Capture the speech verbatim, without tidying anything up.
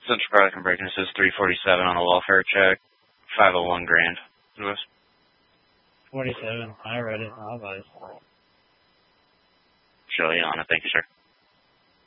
Central Product and Breaking says three forty-seven on a welfare check, five oh one grand. forty-seven. I read it. I'll buy it. Show you on it. Thank you, sir.